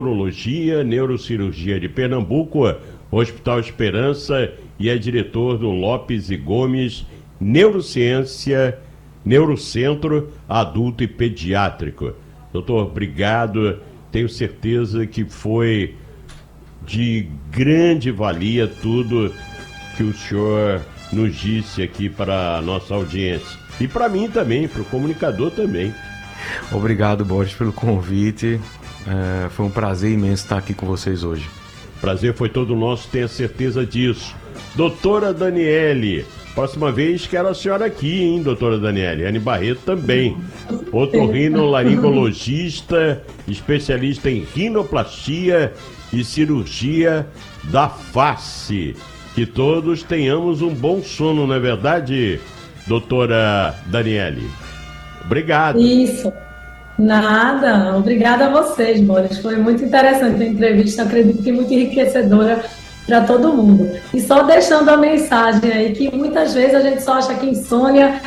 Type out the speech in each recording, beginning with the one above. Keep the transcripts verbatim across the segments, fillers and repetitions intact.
Neurologia, Neurocirurgia de Pernambuco, Hospital Esperança, e é diretor do Lopes e Gomes Neurociência, Neurocentro Adulto e Pediátrico. Doutor, obrigado. Tenho certeza que foi de grande valia tudo que o senhor nos disse aqui para a nossa audiência. E para mim também, para o comunicador também. Obrigado, Borges, pelo convite. É, foi um prazer imenso estar aqui com vocês hoje. Prazer foi todo nosso, tenha certeza disso. Doutora Daniele, próxima vez quero a senhora aqui, hein, doutora Daniele? Anne Barreto também. Otorrinolaringologista, especialista em rinoplastia e cirurgia da face. Que todos tenhamos um bom sono, não é verdade, doutora Daniele? Obrigado. Isso. Nada, obrigada a vocês, Boris. Foi muito interessante a entrevista, acredito que muito enriquecedora para todo mundo. E só deixando a mensagem aí, que muitas vezes a gente só acha que insônia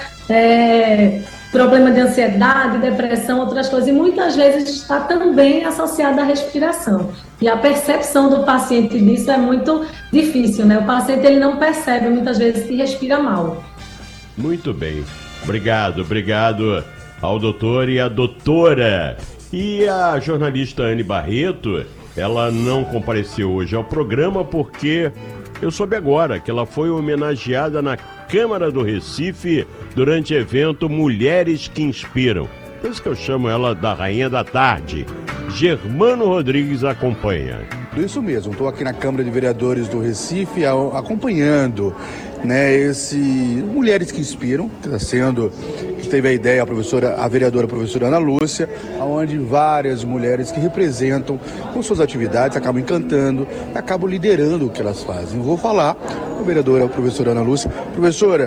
é problema de ansiedade, depressão, outras coisas, e muitas vezes está também associada à respiração. E a percepção do paciente disso é muito difícil, né? O paciente ele não percebe muitas vezes que respira mal. Muito bem. Obrigado, obrigado ao doutor e à doutora. E a jornalista Anne Barreto, ela não compareceu hoje ao programa porque eu soube agora que ela foi homenageada na Câmara do Recife durante o evento Mulheres que Inspiram. Por isso que eu chamo ela da Rainha da Tarde. Germano Rodrigues acompanha. Isso mesmo, estou aqui na Câmara de Vereadores do Recife acompanhando, né, esse Mulheres que Inspiram, que está sendo, que teve a ideia a professora, a vereadora professora Ana Lúcia, onde várias mulheres que representam com suas atividades, acabam encantando, acabam liderando o que elas fazem. Eu vou falar com a vereadora a professora Ana Lúcia. Professora,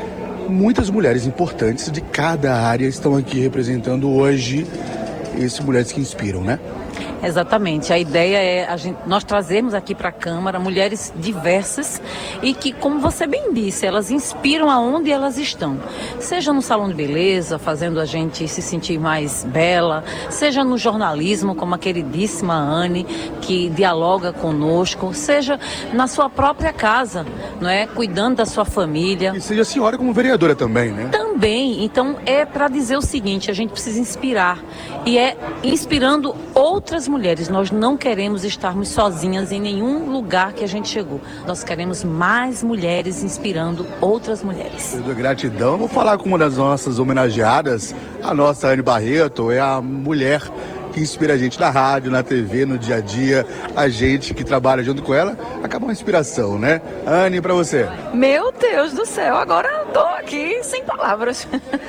muitas mulheres importantes de cada área estão aqui representando hoje esse Mulheres que Inspiram, né? Exatamente, a ideia é a gente, nós trazermos aqui para a Câmara mulheres diversas e que, como você bem disse, elas inspiram aonde elas estão. Seja no salão de beleza, fazendo a gente se sentir mais bela, seja no jornalismo, como a queridíssima Anne, que dialoga conosco, seja na sua própria casa, não é? Cuidando da sua família. E seja a senhora como vereadora também, né? Também, então é para dizer o seguinte, a gente precisa inspirar, e é inspirando outras mulheres. Nós não queremos estarmos sozinhas em nenhum lugar que a gente chegou. Nós queremos mais mulheres inspirando outras mulheres. Gratidão. Vou falar com uma das nossas homenageadas, a nossa Anne Barreto, é a mulher que inspira a gente na rádio, na T V, no dia a dia. A gente que trabalha junto com ela acaba uma inspiração, né? Anne, pra você. Meu Deus do céu, agora eu tô aqui sem palavras.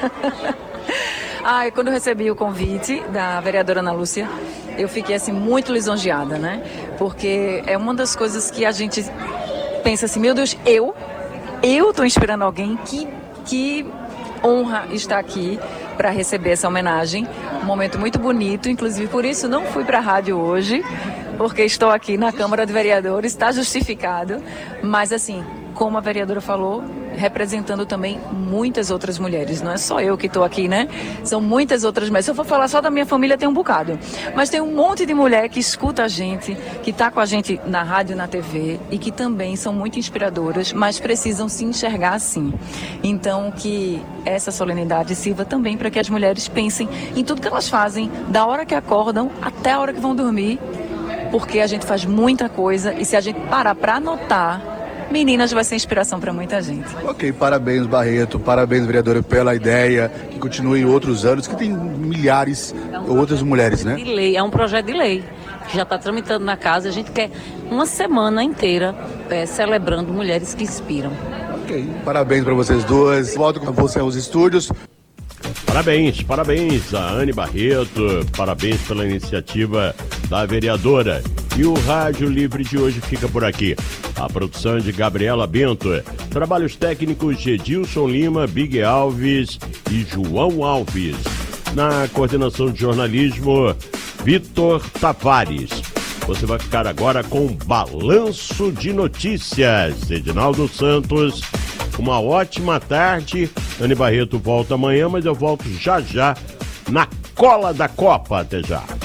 Ai, quando eu recebi o convite da vereadora Ana Lúcia, eu fiquei assim muito lisonjeada, né? Porque é uma das coisas que a gente pensa assim, meu Deus, eu, eu tô inspirando alguém, que, que honra estar aqui para receber essa homenagem. Um momento muito bonito, inclusive por isso não fui para a rádio hoje, porque estou aqui na Câmara de Vereadores, está justificado, mas assim, como a vereadora falou, representando também muitas outras mulheres. Não é só eu que estou aqui, né? São muitas outras mulheres. Se eu for falar só da minha família, tem um bocado. Mas tem um monte de mulher que escuta a gente, que está com a gente na rádio e na T V e que também são muito inspiradoras, mas precisam se enxergar assim. Então, que essa solenidade sirva também para que as mulheres pensem em tudo que elas fazem, da hora que acordam até a hora que vão dormir, porque a gente faz muita coisa e se a gente parar para anotar, meninas, vai ser inspiração para muita gente. Ok, parabéns, Barreto, parabéns, vereadora, pela ideia, que continue em outros anos, que tem milhares de é um outras mulheres, né? De lei, é um projeto de lei que já está tramitando na casa. A gente quer uma semana inteira é, celebrando mulheres que inspiram. Ok, parabéns para vocês duas. Volto com você aos estúdios. Parabéns, parabéns a Anne Barreto, parabéns pela iniciativa da vereadora. E o Rádio Livre de hoje fica por aqui. A produção é de Gabriela Bento, trabalhos técnicos de Edilson Lima, Big Alves e João Alves. Na coordenação de jornalismo, Vitor Tavares. Você vai ficar agora com Balanço de Notícias. Edinaldo Santos, uma ótima tarde. Anne Barreto volta amanhã, mas eu volto já já na cola da Copa. Até já.